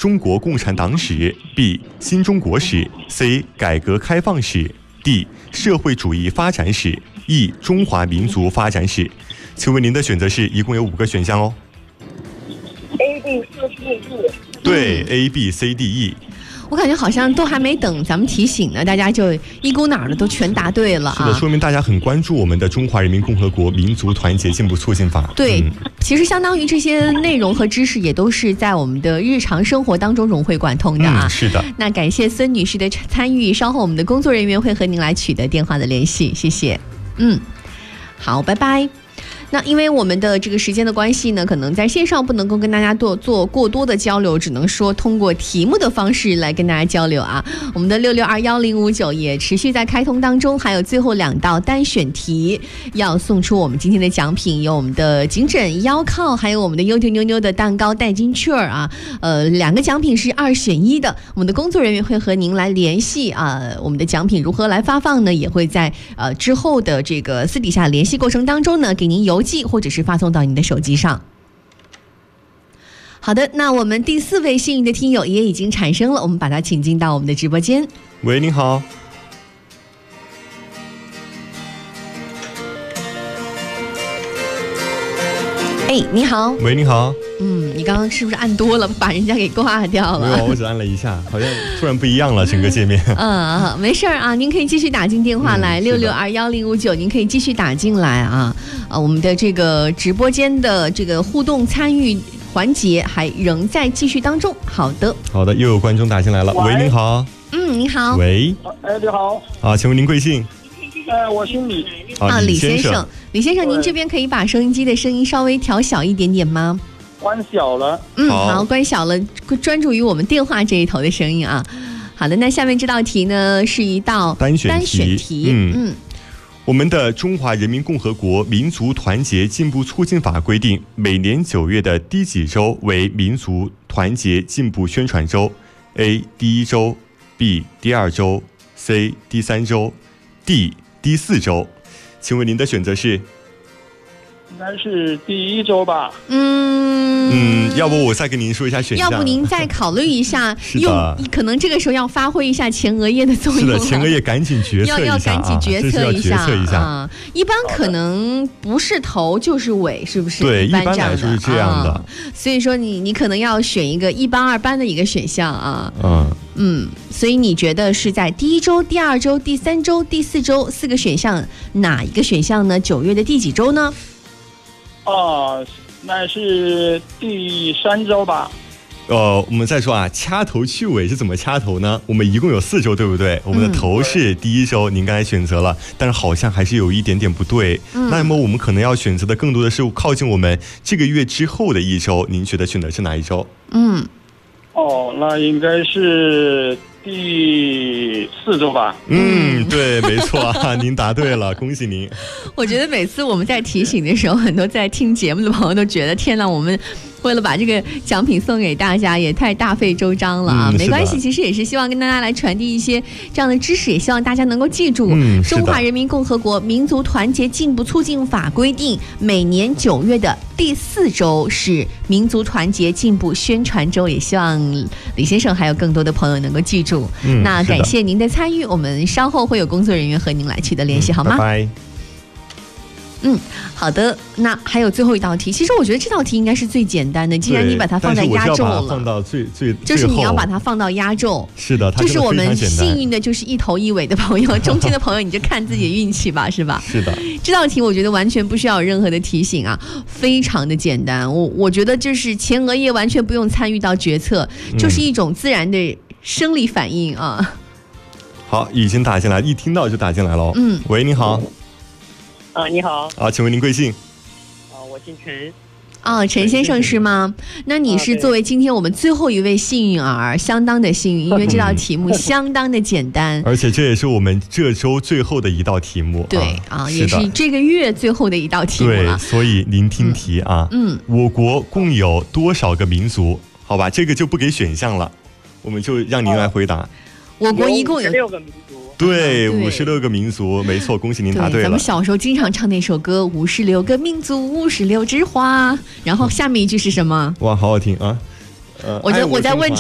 中国共产党史 B. 新中国史 C. 改革开放史 D. 社会主义发展史 E. 中华民族发展史。请问您的选择是？一共有5个选项哦。 A B C D E。 对，A B C D E。 我感觉好像都还没等咱们提醒呢，大家就一股脑的都全答对了啊！ 是的，说明大家很关注我们的《中华人民共和国民族团结进步促进法》。 对，其实相当于这些内容和知识也都是在我们的日常生活当中融会贯通的啊。 是的。 那感谢孙女士的参与，稍后我们的工作人员会和您来取得电话的联系，谢谢。好，拜拜。那因为我们的这个时间的关系呢，可能在线上不能够跟大家做过多的交流，只能说通过题目的方式来跟大家交流啊。我们的66211059也持续在开通当中，还有最后2道单选题要送出我们今天的奖品，有我们的颈枕腰靠，还有我们的优丢妞妞的蛋糕代金券啊。2个奖品是2选1的，我们的工作人员会和您来联系啊。我们的奖品如何来发放呢？也会在之后的这个私底下联系过程当中呢，给您邮寄或者是发送到您的手机上。好的，那我们第4位幸运的听友也已经产生了，我们把他请进到我们的直播间。 喂，您好。 你好。 喂，你好。 你刚刚是不是按多了，把人家给挂掉了？ 没有，我只按了一下，好像突然不一样了，整个界面。 没事啊，您可以继续打进电话来，66211059，您可以继续打进来啊。我们的这个直播间的这个互动参与环节还仍在继续当中。好的， 又有观众打进来了。喂，您好。 你好。 喂。 你好。 请问您贵姓？ 我姓李。 李先生。李先生，您这边可以把收音机的声音稍微调小一点点吗？ 关小了。 好，关小了，专注于我们电话这一头的声音啊。好的，那下面这道题呢是一道单选题。 我们的《中华人民共和国民族团结进步促进法》规定，每年9月的第几周为民族团结进步宣传周 ？A. 第1周 B. 第2周 C. 第3周 D. 第4周。请问您的选择是？ 应该是第1周吧。 要不我再跟您说一下选项。 要不您再考虑一下，可能这个时候要发挥一下前额叶的作用了。 是的，前额叶赶紧决策一下， 要赶紧决策一下啊！ 一般可能不是头就是尾，是不是？ 对，一般来说是这样的。 所以说你可能要选一个1班2班的一个选项啊。所以你觉得是在第1周、第2周、第3周、第4周4个选项哪一个选项呢？9月的第几周呢？ 那是第3周吧。 我们再说啊，掐头去尾是怎么掐头呢？我们一共有4周，对不对？我们的头是第1周，您刚才选择了，但是好像还是有一点点不对。那么我们可能要选择的更多的是靠近我们这个月之后的1周，您觉得选的是哪一周？ 那应该是第4周吧。 对，没错啊，您答对了，恭喜您。 我觉得每次我们在提醒的时候，很多在听节目的朋友都觉得，天哪，我们为了把这个奖品送给大家，也太大费周章了啊！没关系，其实也是希望跟大家来传递一些这样的知识，也希望大家能够记住，中华人民共和国民族团结进步促进法规定，每年9月的第4周是民族团结进步宣传周，也希望李先生还有更多的朋友能够记住。那感谢您的参与，我们稍后会有工作人员和您来取得联系，好吗？ 拜拜。 好的，那还有最后一道题，其实我觉得这道题应该是最简单的，既然你把它放在压轴了， 放到最就是你要把它放到压轴。 是的， 就是我们幸运的就是一头一尾的朋友，中间的朋友你就看自己的运气吧，是吧？ 是的， 这道题我觉得完全不需要有任何的提醒啊，非常的简单。我觉得就是前额叶完全不用参与到决策，就是一种自然的生理反应啊。 好，已经打进来，一听到就打进来了。喂，你好。 你好。 请问您贵姓？ 我姓陈。 陈先生是吗？那你是作为今天我们最后一位幸运儿，相当的幸运，因为这道题目相当的简单， 而且这也是我们这周最后的一道题目。 对也是这个月最后的一道题目了。 对，所以您听题啊。我国共有多少个民族？好吧，这个就不给选项了，我们就让您来回答。 我国一共有 56个民族。 对，56个民族，没错，恭喜您答对了。 咱们小时候经常唱那首歌，56个民族，56枝花，然后下面一句是什么？ 哇，好好听啊！ 我在问